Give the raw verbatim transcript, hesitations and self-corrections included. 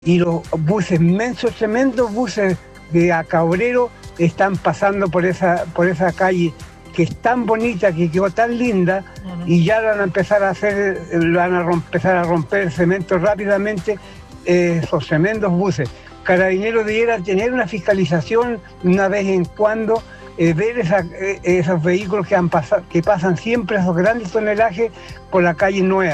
y los buses inmensos, tremendos buses de Acabrero están pasando por esa, por esa calle que es tan bonita, que quedó tan linda, uh-huh. y ya van a empezar a hacer, van a empezar a romper el cemento rápidamente, eh, esos tremendos buses. Carabineros debiera tener una fiscalización una vez en cuando, eh, ver esa, eh, esos vehículos que, han pasado, que pasan siempre, esos grandes tonelajes por la calle Nueva.